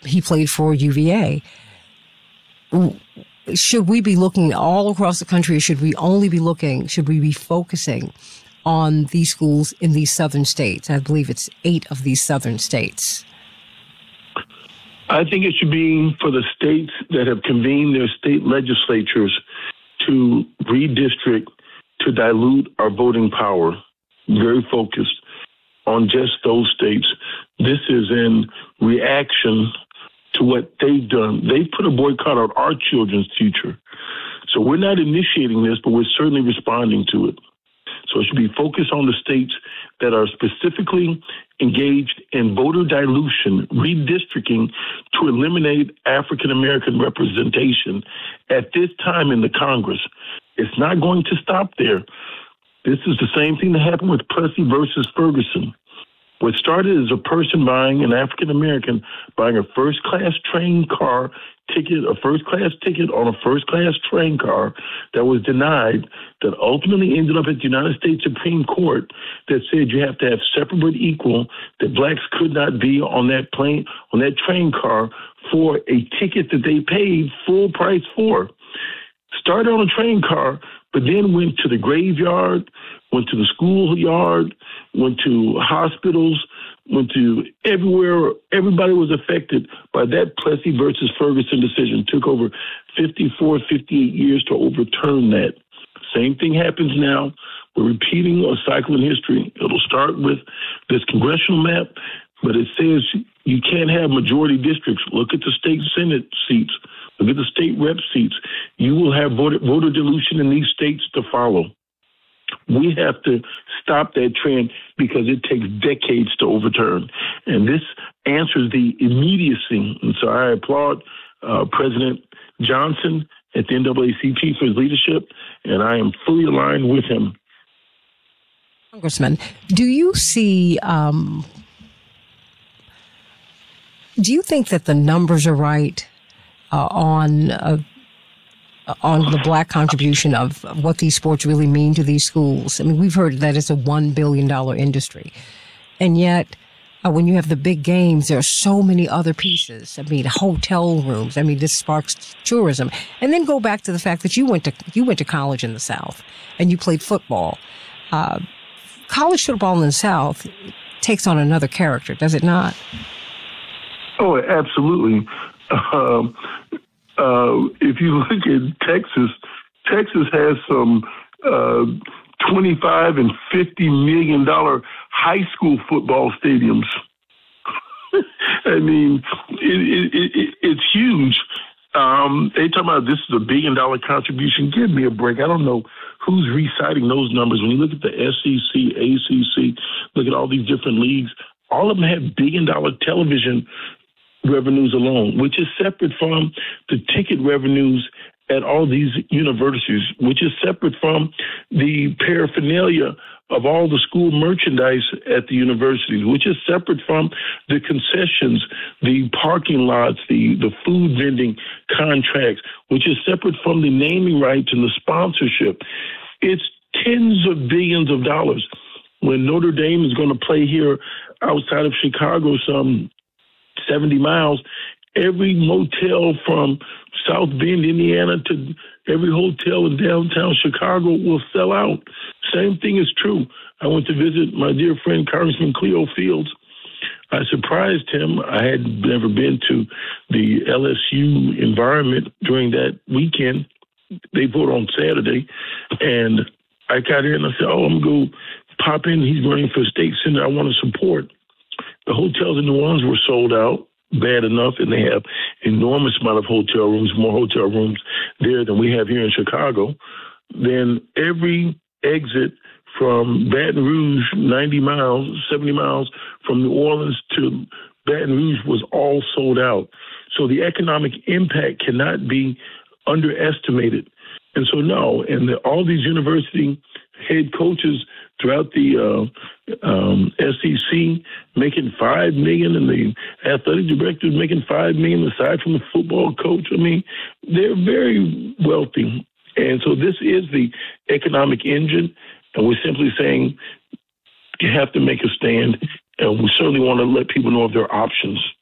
he played for UVA. Should we be looking all across the country, or should we be focusing on these schools in these southern states? I believe it's 8 of these southern states. I think it should be for the states that have convened their state legislatures to redistrict, to dilute our voting power. Very focused on just those states. This is in reaction to what they've done. They put a boycott on our children's future. So we're not initiating this, but we're certainly responding to it. So it should be focused on the states that are specifically engaged in voter dilution, redistricting to eliminate African-American representation at this time in the Congress. It's not going to stop there. This is the same thing that happened with Plessy versus Ferguson. What started as a person buying, an African-American, buying a first-class train car ticket, a first-class ticket on a first-class train car that was denied, that ultimately ended up at the United States Supreme Court that said you have to have separate but equal, that blacks could not be on that plane, on that train car for a ticket that they paid full price for. Started on a train car, but then went to the graveyard, went to the schoolyard, went to hospitals, went to everywhere. Everybody was affected by that Plessy versus Ferguson decision. Took over 54, 58 years to overturn that. Same thing happens now. We're repeating a cycle in history. It'll start with this congressional map, but it says you can't have majority districts. Look at the state Senate seats. Look at the state rep seats. You will have voter dilution in these states to follow. We have to stop that trend because it takes decades to overturn. And this answers the immediacy. And so I applaud President Johnson at the NAACP for his leadership, and I am fully aligned with him. Congressman, do you see, do you think that the numbers are right on the black contribution of what these sports really mean to these schools? I mean, we've heard that it's a $1 billion industry. And yet, when you have the big games, there are so many other pieces. I mean, hotel rooms. I mean, this sparks tourism. And then go back to the fact that you went to college in the South and you played football. College football in the South takes on another character, does it not? Oh, absolutely. If you look at Texas, Texas has some $25 and $50 million high school football stadiums. I mean, it's huge. They talk about this is a $1 billion contribution. Give me a break. I don't know who's reciting those numbers. When you look at the SEC, ACC, look at all these different leagues, all of them have $1 billion television revenues alone, which is separate from the ticket revenues at all these universities, which is separate from the paraphernalia of all the school merchandise at the universities, which is separate from the concessions, the parking lots, the food vending contracts, which is separate from the naming rights and the sponsorship. It's tens of billions of dollars. When Notre Dame is going to play here outside of Chicago, some 70 miles, every motel from South Bend, Indiana, to every hotel in downtown Chicago will sell out. Same thing is true. I went to visit my dear friend, Congressman Cleo Fields. I surprised him. I had never been to the LSU environment during that weekend. They vote on Saturday. And I got in and I said, I'm going to go pop in. He's running for state senator. I want to support. The hotels in New Orleans were sold out bad enough, and they have enormous amount of hotel rooms, more hotel rooms there than we have here in Chicago. Then every exit from Baton Rouge, 90 miles, 70 miles from New Orleans to Baton Rouge was all sold out. So the economic impact cannot be underestimated. And so, no, and all these university head coaches throughout the SEC making $5 million, and the athletic directors making $5 million aside from the football coach. I mean, they're very wealthy. And so this is the economic engine, and we're simply saying you have to make a stand, and we certainly want to let people know of their options.